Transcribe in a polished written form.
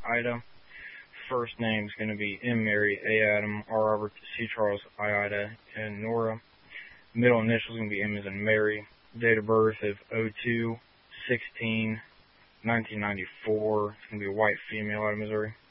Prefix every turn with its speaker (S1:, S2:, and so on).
S1: Ida. First name is going to be M. Mary, A. Adam, R. Robert, C. Charles, I. Ida, and Nora. Middle initials going to be M as in Mary. Date of birth of 02/16/1994. It's going to be a white female out of Missouri.